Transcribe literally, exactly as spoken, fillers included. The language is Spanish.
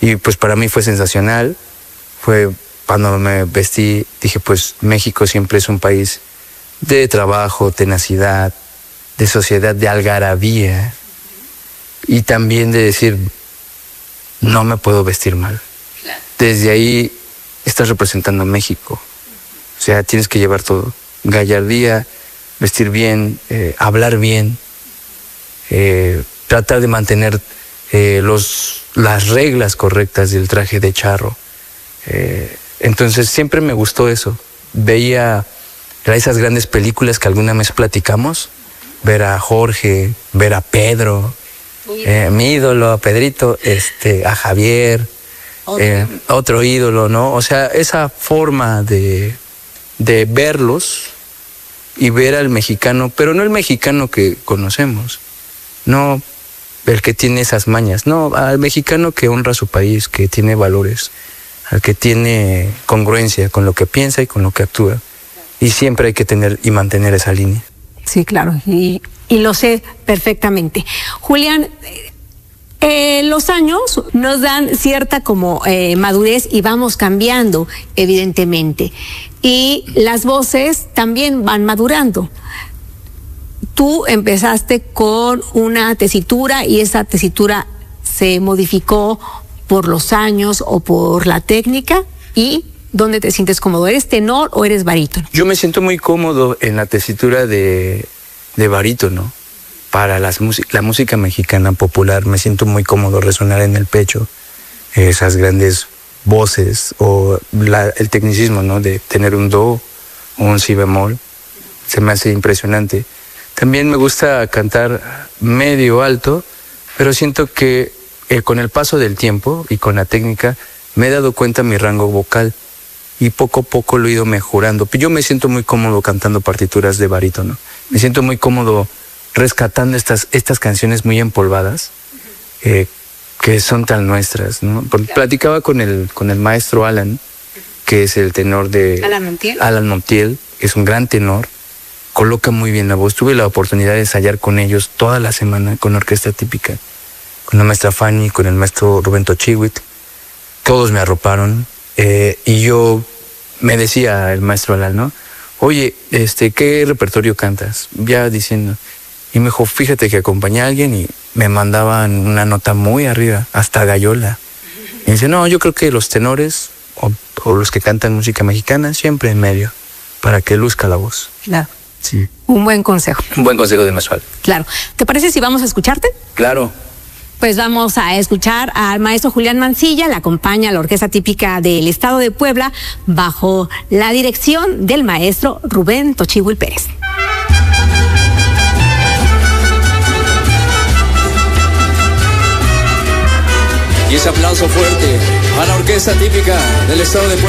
Y pues para mí fue sensacional. Fue cuando me vestí, dije, pues México siempre es un país de trabajo, tenacidad, de sociedad, de algarabía. Y también de decir, no me puedo vestir mal. Desde ahí estás representando a México. O sea, tienes que llevar todo. Gallardía, vestir bien, eh, hablar bien, eh, tratar de mantener eh, los, las reglas correctas del traje de charro. Eh, entonces siempre me gustó eso. Veía esas grandes películas que alguna vez platicamos, ver a Jorge, ver a Pedro, eh, mi ídolo, a Pedrito, este, a Javier, otro, eh, otro ídolo, ¿no? O sea, esa forma de, de verlos y ver al mexicano, pero no el mexicano que conocemos, no el que tiene esas mañas, no, al mexicano que honra su país, que tiene valores, al que tiene congruencia con lo que piensa y con lo que actúa. Y siempre hay que tener y mantener esa línea. Sí, claro, y, y lo sé perfectamente. Julián, eh, los años nos dan cierta como eh, madurez y vamos cambiando, evidentemente. Y las voces también van madurando. Tú empezaste con una tesitura y esa tesitura se modificó por los años o por la técnica. ¿Y dónde te sientes cómodo? ¿Eres tenor o eres barítono? Yo me siento muy cómodo en la tesitura de, de barítono. Para las, la música mexicana popular me siento muy cómodo resonar en el pecho esas grandes voces o la, el tecnicismo, ¿no? De tener un do o un si bemol. Se me hace impresionante. También me gusta cantar medio alto, pero siento que eh, con el paso del tiempo y con la técnica me he dado cuenta de mi rango vocal y poco a poco lo he ido mejorando. Yo me siento muy cómodo cantando partituras de barítono. Me siento muy cómodo rescatando estas, estas canciones muy empolvadas eh, que son tan nuestras, ¿no? Porque platicaba con el, con el maestro Alan, que es el tenor de... Alan Montiel. Alan Montiel, que es un gran tenor. Coloca muy bien la voz. Tuve la oportunidad de ensayar con ellos toda la semana con orquesta típica, con la maestra Fanny, con el maestro Rubén Tochiwit. Todos me arroparon eh, y yo me decía el maestro Alan, ¿no? Oye, este, ¿qué repertorio cantas? Ya diciendo. Y me dijo, fíjate que acompañé a alguien y me mandaban una nota muy arriba, hasta gallola. Y dice, no, yo creo que los tenores o, o los que cantan música mexicana siempre en medio, para que luzca la voz. Claro. Sí. Un buen consejo. Un buen consejo de Masual. Claro. ¿Te parece si vamos a escucharte? Claro. Pues vamos a escuchar al maestro Julián Mancilla, le acompaña a la orquesta típica del estado de Puebla, bajo la dirección del maestro Rubén Tochiwil Pérez. Y ese aplauso fuerte a la orquesta típica del estado de Puebla.